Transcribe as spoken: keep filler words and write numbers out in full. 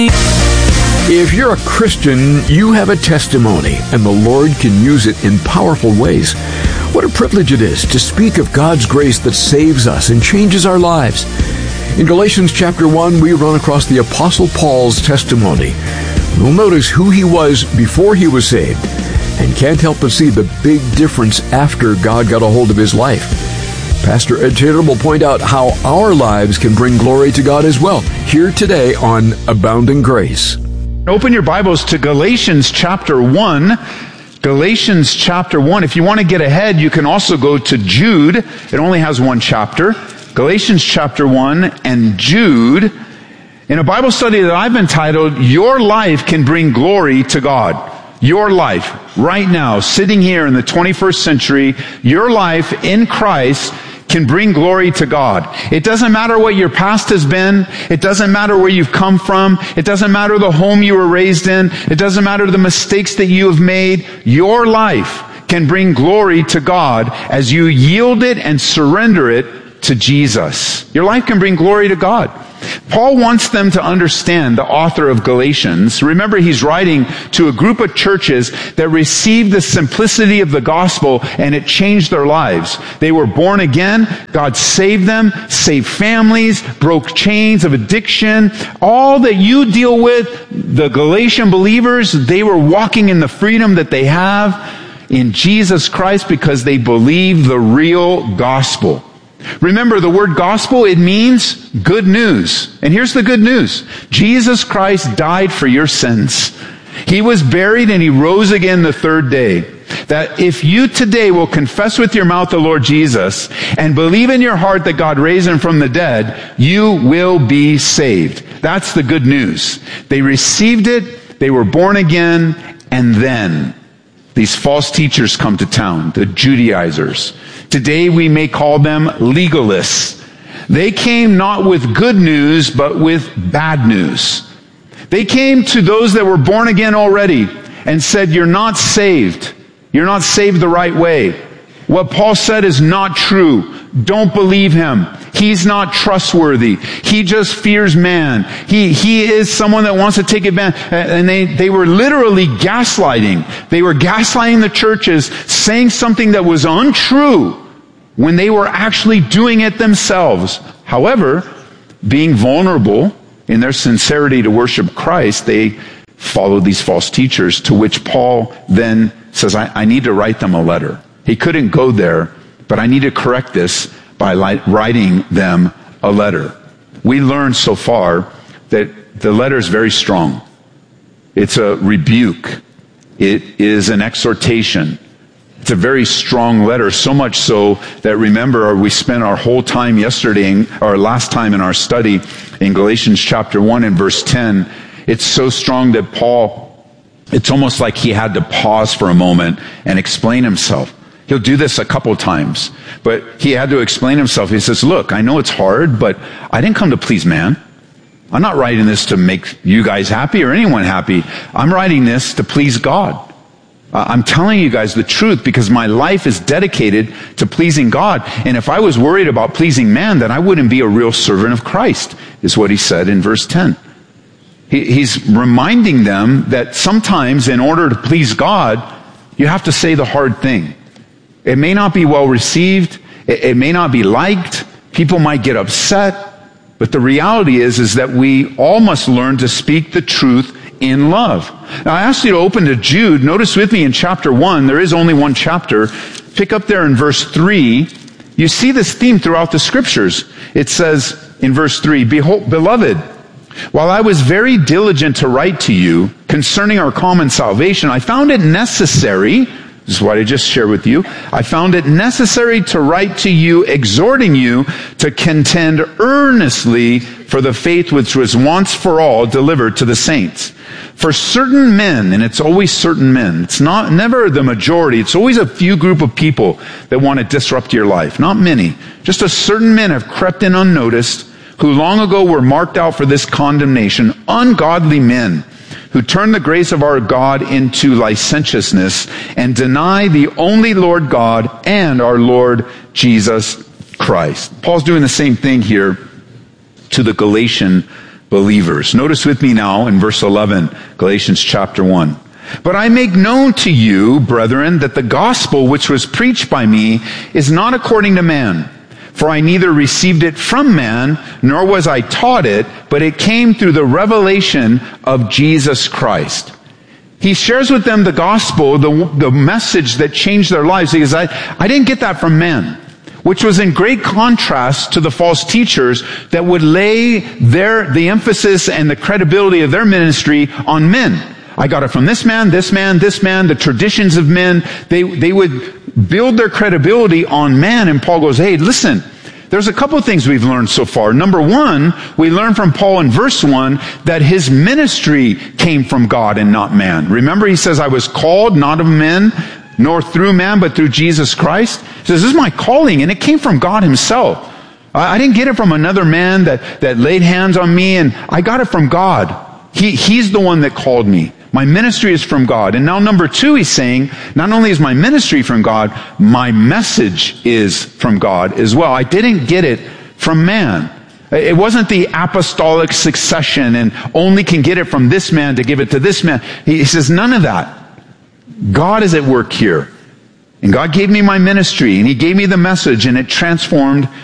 If you're a Christian, you have a testimony, and the Lord can use it in powerful ways. What a privilege it is to speak of God's grace that saves us and changes our lives. In Galatians chapter one, we run across the Apostle Paul's testimony. We'll notice who he was before he was saved, and can't help but see the big difference after God got a hold of his life. Pastor Ed Taylor will point out how our lives can bring glory to God as well, here today on Abounding Grace. Open your Bibles to Galatians chapter one. Galatians chapter one. If you want to get ahead, you can also go to Jude. It only has one chapter. Galatians chapter one and Jude. In a Bible study that I've entitled, Your Life Can Bring Glory to God. Your life, right now, sitting here in the twenty-first century, your life in Christ can bring glory to God. It doesn't matter what your past has been. It doesn't matter where you've come from. It doesn't matter the home you were raised in. It doesn't matter the mistakes that you have made. Your life can bring glory to God as you yield it and surrender it to Jesus. Your life can bring glory to God. Paul wants them to understand, the author of Galatians. Remember, he's writing to a group of churches that received the simplicity of the gospel and it changed their lives. They were born again. God saved them, saved families, broke chains of addiction. All that you deal with, the Galatian believers, they were walking in the freedom that they have in Jesus Christ because they believe the real gospel. Remember, the word gospel, it means good news. And here's the good news. Jesus Christ died for your sins. He was buried and he rose again the third day. That if you today will confess with your mouth the Lord Jesus and believe in your heart that God raised him from the dead, you will be saved. That's the good news. They received it, they were born again, and then these false teachers come to town, the Judaizers. Today we may call them legalists. They came not with good news, but with bad news. They came to those that were born again already and said, you're not saved. You're not saved the right way. What Paul said is not true. Don't believe him. He's not trustworthy. He just fears man. He, he is someone that wants to take advantage. And they, they were literally gaslighting. They were gaslighting the churches, saying something that was untrue when they were actually doing it themselves. However, being vulnerable in their sincerity to worship Christ, they followed these false teachers, to which Paul then says, I, I need to write them a letter. He couldn't go there, but I need to correct this by writing them a letter. We learned so far that the letter is very strong. It's a rebuke. It is an exhortation. It's a very strong letter, so much so that, remember, we spent our whole time yesterday, or last time in our study in Galatians chapter one and verse ten. It's so strong that Paul, it's almost like he had to pause for a moment and explain himself. He'll do this a couple times, but he had to explain himself. He says, look, I know it's hard, but I didn't come to please man. I'm not writing this to make you guys happy or anyone happy. I'm writing this to please God. Uh, I'm telling you guys the truth because my life is dedicated to pleasing God. And if I was worried about pleasing man, then I wouldn't be a real servant of Christ, is what he said in verse ten. He, he's reminding them that sometimes in order to please God, you have to say the hard thing. It may not be well received. It, it may not be liked. People might get upset. But the reality is, is that we all must learn to speak the truth in love. Now, I asked you to open to Jude. Notice with me in chapter one, there is only one chapter. Pick up there in verse three. You see this theme throughout the scriptures. It says in verse three, Behold, beloved, while I was very diligent to write to you concerning our common salvation, I found it necessary, this is what I just shared with you, I found it necessary to write to you, exhorting you to contend earnestly for the faith which was once for all delivered to the saints. For certain men, and it's always certain men, it's not never the majority, it's always a few group of people that want to disrupt your life. Not many. Just a certain men have crept in unnoticed, who long ago were marked out for this condemnation, ungodly men, who turn the grace of our God into licentiousness and deny the only Lord God and our Lord Jesus Christ. Paul's doing the same thing here to the Galatian believers. Notice with me now in verse eleven, Galatians chapter one. But I make known to you, brethren, that the gospel which was preached by me is not according to man. For I neither received it from man, nor was I taught it, but it came through the revelation of Jesus Christ. He shares with them the gospel, the, the message that changed their lives. He says, I, I didn't get that from men, which was in great contrast to the false teachers that would lay their, the emphasis and the credibility of their ministry on men. I got it from this man, this man, this man, the traditions of men. They, they would build their credibility on man. And Paul goes, hey, listen, there's a couple of things we've learned so far. Number one, we learn from Paul in verse one that his ministry came from God and not man. Remember, he says, I was called not of men, nor through man, but through Jesus Christ. He says, this is my calling, and it came from God himself. I didn't get it from another man that, that laid hands on me, and I got it from God. He, he's the one that called me. My ministry is from God. And now number two, he's saying, not only is my ministry from God, my message is from God as well. I didn't get it from man. It wasn't the apostolic succession and only can get it from this man to give it to this man. He says, none of that. God is at work here. And God gave me my ministry, and he gave me the message, and it transformed